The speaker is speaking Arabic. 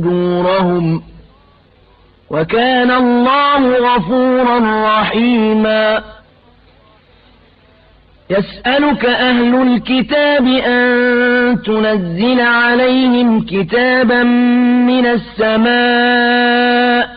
صدورهم وكان الله غفورا رحيما. يسألك أهل الكتاب أن تنزل عليهم كتابا من السماء